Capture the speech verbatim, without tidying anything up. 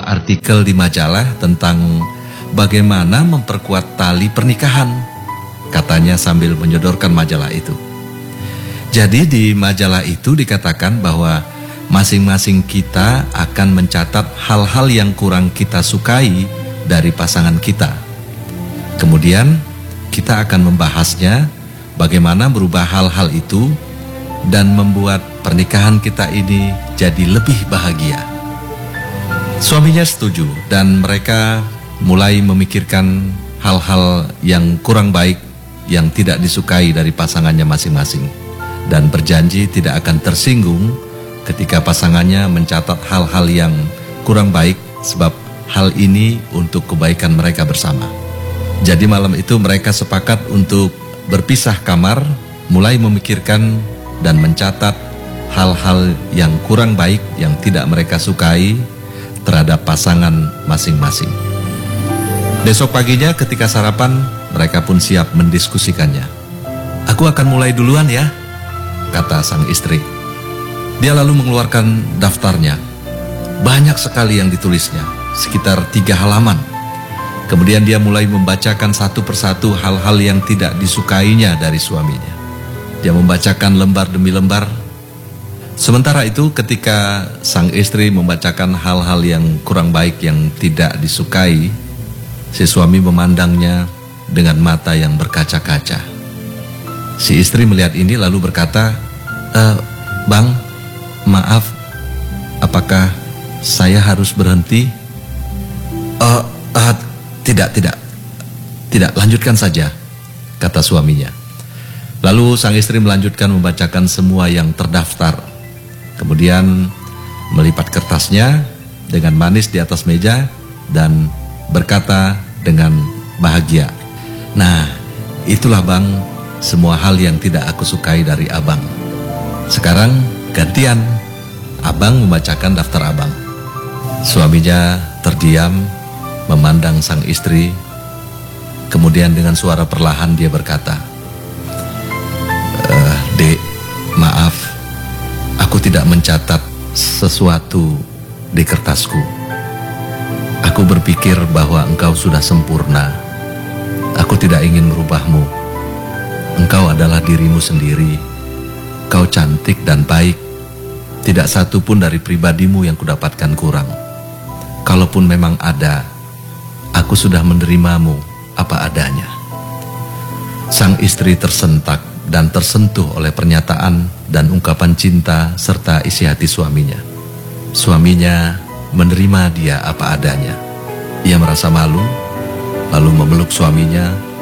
artikel di majalah tentang bagaimana memperkuat tali pernikahan, katanya sambil menyodorkan majalah itu. Jadi di majalah itu dikatakan bahwa masing-masing kita akan mencatat hal-hal yang kurang kita sukai dari pasangan kita. Kemudian kita akan membahasnya, bagaimana merubah hal-hal itu dan membuat pernikahan kita ini jadi lebih bahagia. Suaminya setuju dan mereka mulai memikirkan hal-hal yang kurang baik yang tidak disukai dari pasangannya masing-masing, dan berjanji tidak akan tersinggung ketika pasangannya mencatat hal-hal yang kurang baik, sebab hal ini untuk kebaikan mereka bersama. Jadi malam itu mereka sepakat untuk berpisah kamar, mulai memikirkan dan mencatat hal-hal yang kurang baik yang tidak mereka sukai terhadap pasangan masing-masing. Besok paginya ketika sarapan, mereka pun siap mendiskusikannya. "Aku akan mulai duluan ya," kata sang istri. Dia lalu mengeluarkan daftarnya. Banyak sekali yang ditulisnya, sekitar tiga halaman. Kemudian dia mulai membacakan satu persatu hal-hal yang tidak disukainya dari suaminya. Dia membacakan lembar demi lembar. Sementara itu ketika sang istri membacakan hal-hal yang kurang baik yang tidak disukai, si suami memandangnya dengan mata yang berkaca-kaca. Si istri melihat ini lalu berkata, e, "Bang, maaf, apakah saya harus berhenti?" "Oh, uh, tidak, tidak, tidak, lanjutkan saja," kata suaminya. Lalu sang istri melanjutkan membacakan semua yang terdaftar. Kemudian melipat kertasnya dengan manis di atas meja dan berkata dengan bahagia, "Nah, itulah Bang, semua hal yang tidak aku sukai dari Abang. Sekarang gantian, Abang membacakan daftar Abang." Suaminya terdiam memandang sang istri. Kemudian dengan suara perlahan dia berkata, e, "Dek, maaf, aku tidak mencatat sesuatu di kertasku. Aku berpikir bahwa engkau sudah sempurna. Aku tidak ingin merubahmu. Engkau adalah dirimu sendiri. Kau cantik dan baik. Tidak satu pun dari pribadimu yang kudapatkan kurang. Kalaupun memang ada, aku sudah menerimamu apa adanya." Sang istri tersentak dan tersentuh oleh pernyataan dan ungkapan cinta serta isi hati suaminya. Suaminya menerima dia apa adanya. Ia merasa malu, lalu memeluk suaminya